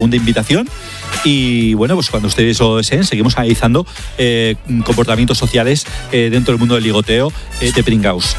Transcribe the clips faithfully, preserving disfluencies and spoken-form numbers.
segunda invitación. Y bueno, pues cuando ustedes lo deseen, seguimos analizando eh, comportamientos sociales eh, dentro del mundo del ligoteo eh, de pringaos.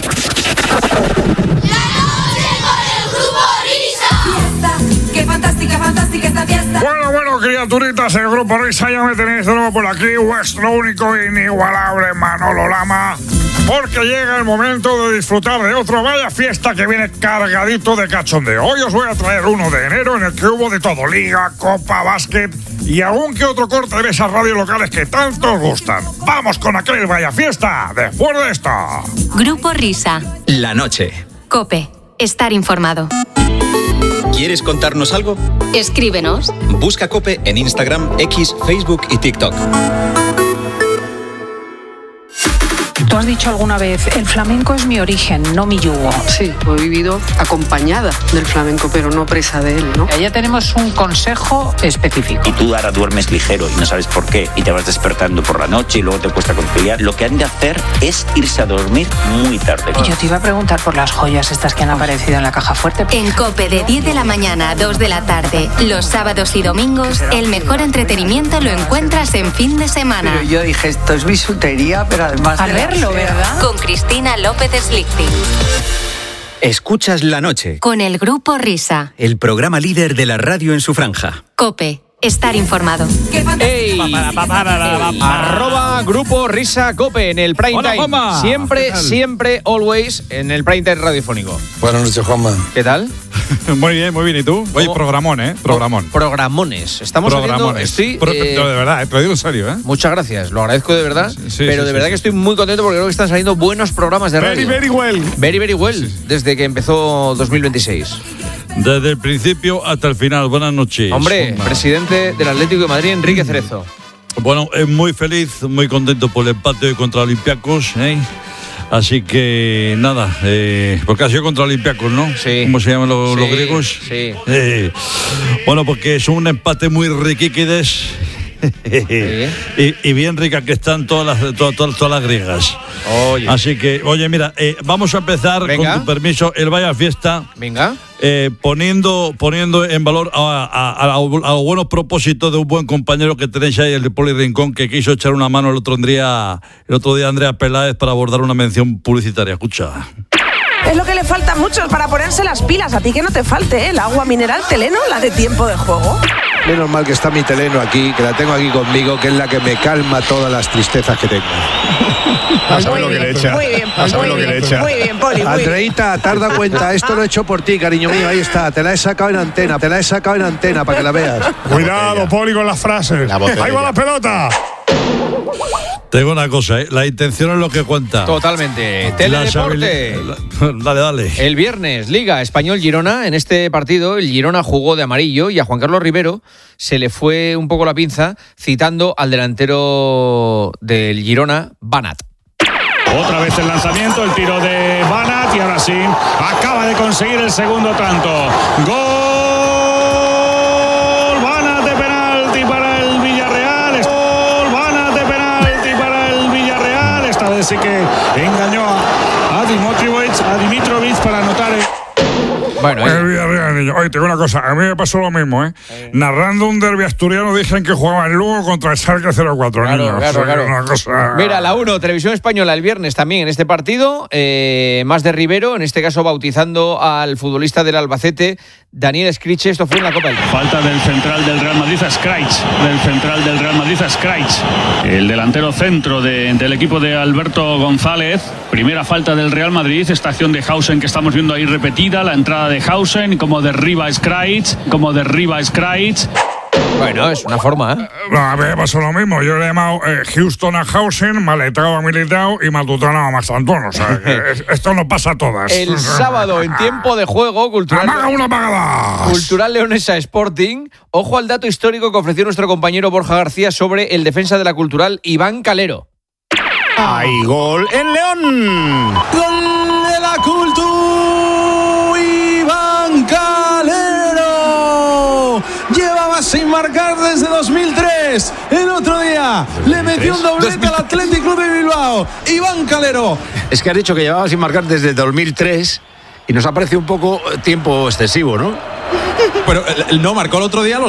Bueno, bueno, criaturitas, el Grupo Risa, ya me tenéis de nuevo por aquí, vuestro único e inigualable Manolo Lama, porque llega el momento de disfrutar de otro Vaya Fiesta que viene cargadito de cachondeo. Hoy os voy a traer uno de enero en el que hubo de todo, liga, copa, básquet y algún que otro corte de esas radios locales que tanto os gustan. Vamos con aquel Vaya Fiesta después de esto. Grupo Risa. La noche. COPE. Estar informado. ¿Quieres contarnos algo? Escríbenos. Busca COPE en Instagram, X, Facebook y TikTok. Tú has dicho alguna vez, el flamenco es mi origen, no mi yugo. Sí, he vivido acompañada del flamenco, pero no presa de él, ¿no? Ya tenemos un consejo específico. Y tú ahora duermes ligero y no sabes por qué, y te vas despertando por la noche y luego te cuesta conciliar. Lo que han de hacer es irse a dormir muy tarde. Y yo te iba a preguntar por las joyas estas que han aparecido en la caja fuerte. En COPE de diez de la mañana a dos de la tarde, los sábados y domingos, el mejor entretenimiento lo encuentras en fin de semana. Pero yo dije, esto es bisutería, pero además... A verlo, ¿verdad? Con Cristina López Slichting. Escuchas La Noche. Con el Grupo Risa. El programa líder de la radio en su franja. COPE. Estar informado. ¡Ey! Arroba Grupo Risa Cope en el prime Hola, time. Juanma. Siempre, siempre, always en el prime time radiofónico. Buenas noches, Juanma. ¿Qué tal? Muy bien, muy bien. ¿Y tú? Oye, programón, ¿eh? Programón. Programones. Estamos Programones. haciendo... Estoy, Pro- eh, no, de verdad, te lo digo en serio, ¿eh? Muchas gracias, lo agradezco de verdad. Sí, sí, pero sí, de sí, verdad sí. que estoy muy contento porque creo que están saliendo buenos programas de radio. Very, very well. Very, very well. Desde que empezó dos mil veintiséis. Desde el principio hasta el final. Buenas noches. Hombre, Juanma. presidente del Atlético de Madrid, Enrique Cerezo. Bueno, es muy feliz, muy contento por el empate hoy contra Olympiacos, ¿eh? Así que nada, eh, porque ha sido contra Olympiacos, ¿no? Sí. ¿Cómo se llaman los, Sí, los griegos? sí. Eh, bueno, porque es un empate muy riquiquides. y, y bien ricas que están todas las, todas, todas, todas las griegas. Oye. Así que, oye, mira, eh, vamos a empezar, Venga. con tu permiso, el Vaya Fiesta. Venga. Eh, poniendo, poniendo en valor a, a, a, a los buenos propósitos de un buen compañero que tenéis ahí, el de Poli Rincón, que quiso echar una mano el otro día, el otro día Andrea Peláez para abordar una mención publicitaria. Escucha. Es lo que le falta a muchos para ponerse las pilas. A ti que no te falte, ¿eh? El agua mineral Teleno, la de tiempo de juego. Menos mal que está mi Teleno aquí, que la tengo aquí conmigo, que es la que me calma todas las tristezas que tengo. A saber lo que le echa. Muy bien, A saber muy lo que bien, le echa. muy bien, Poli, muy bien. Andreita, te has dado cuenta, esto lo he hecho por ti, cariño mío, ahí está, te la he sacado en antena, te la he sacado en antena para que la veas. Cuidado, Poli, con las frases. La botella. Ahí va la pelota. Tengo una cosa, ¿eh? La intención es lo que cuenta. Totalmente. Las Teledeporte. habili- Dale, dale. El viernes, Liga Español-Girona. En este partido, el Girona jugó de amarillo y a Juan Carlos Rivero se le fue un poco la pinza citando al delantero del Girona, Banat. Otra vez el lanzamiento, el tiro de Banat y ahora sí, acaba de conseguir el segundo tanto. ¡Gol! Banat de penalti para el Villarreal. ¡Gol! Banat de penalti para el Villarreal. Esta vez sí que engañó a, a Dimitrovic, a Dimitrovic para anotar el... Bueno, ahí- El Villarreal, niño. Oye, te digo una cosa, a mí me pasó lo mismo, ¿eh? Narrando un derbi asturiano dicen que jugaba el Lugo contra el Schalke cero cuatro, Claro, niño. claro, O sea, que claro. una cosa... Mira, la uno, Televisión Española el viernes también en este partido, eh, más de Rivero, en este caso bautizando al futbolista del Albacete, Daniel Scriche. Esto fue en la Copa del Rey. Falta del central del Real Madrid a Skraic, del central del Real Madrid a Skraic, el delantero centro de- del equipo de Alberto González. Primera falta del Real Madrid, esta acción de Hausen que estamos viendo ahí repetida, la entrada de Hausen, como derriba Skraic, como derriba Skraic. Bueno, es una forma, ¿eh? A mí me pasó lo mismo, yo le he llamado eh, Houston a Hausen, Maletao a Militao y Matutano a Mastantón, o sea, que es- esto no pasa a todas. El sábado, en tiempo de juego, Cultural, ¡Amaga una pagada! Cultural Leonesa Sporting. Ojo al dato histórico que ofreció nuestro compañero Borja García sobre el defensa de la Cultural, Iván Calero. ¡Hay gol en León! Gol de la Cultura, Iván Calero. Llevaba sin marcar desde dos mil tres. El otro día le metió un doblete al Athletic Club de Bilbao. Iván Calero. Es que has dicho que llevaba sin marcar desde dos mil tres y nos ha parecido un poco tiempo excesivo, ¿no? Pero no, marcó el otro día.